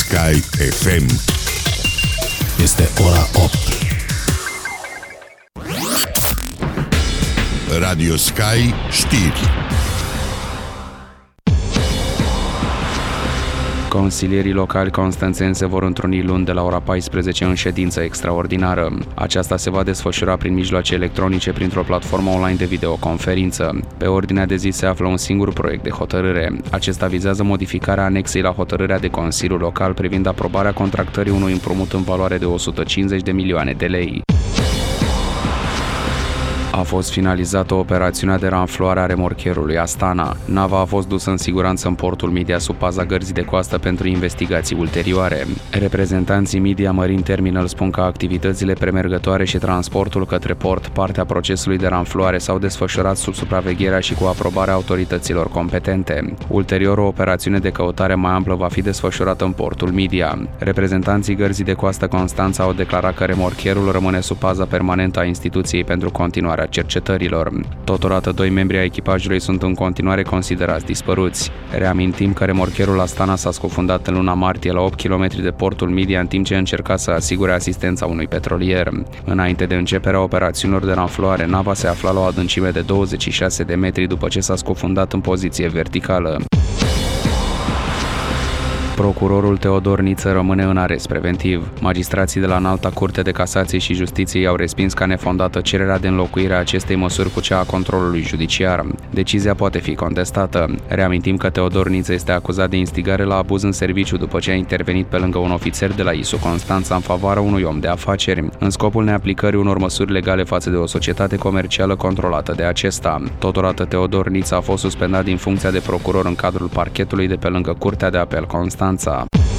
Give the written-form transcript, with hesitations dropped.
Sky FM. Este ora 8. Radio Sky știri. Consilierii locali constanțeni se vor întruni luni de la ora 14 în ședință extraordinară. Aceasta se va desfășura prin mijloace electronice printr-o platformă online de videoconferință. Pe ordinea de zi se află un singur proiect de hotărâre. Acesta vizează modificarea anexei la hotărârea de Consiliu Local privind aprobarea contractării unui împrumut în valoare de 150 de milioane de lei. A fost finalizată operațiunea de ranfluare a remorcherului Astana. Nava a fost dusă în siguranță în portul Midia sub paza gărzii de coastă pentru investigații ulterioare. Reprezentanții Media Marine Terminal spun că activitățile premergătoare și transportul către port, partea procesului de ranfluare, s-au desfășurat sub supravegherea și cu aprobarea autorităților competente. Ulterior, o operațiune de căutare mai amplă va fi desfășurată în portul Midia. Reprezentanții gărzii de coastă Constanța au declarat că remorcherul rămâne sub paza permanentă a instituției pentru continuarea cercetărilor. Totodată, 2 membri ai echipajului sunt în continuare considerați dispăruți. Reamintim că remorcherul Astana s-a scufundat în luna martie la 8 km de portul Midia în timp ce încerca să asigure asistența unui petrolier. Înainte de începerea operațiunilor de ranfluare, nava se afla la o adâncime de 26 de metri după ce s-a scufundat în poziție verticală. Procurorul Teodor Niță rămâne în arest preventiv. Magistrații de la Înalta Curte de Casație și Justiție au respins ca nefondată cererea de înlocuire a acestei măsuri cu cea a controlului judiciar. Decizia poate fi contestată. Reamintim că Teodor Niță este acuzat de instigare la abuz în serviciu după ce a intervenit pe lângă un ofițer de la ISU Constanța în favoarea unui om de afaceri, în scopul neaplicării unor măsuri legale față de o societate comercială controlată de acesta. Totodată, Teodor Niță a fost suspendat din funcția de procuror în cadrul parchetului de pe lângă Curtea de Apel Constanța.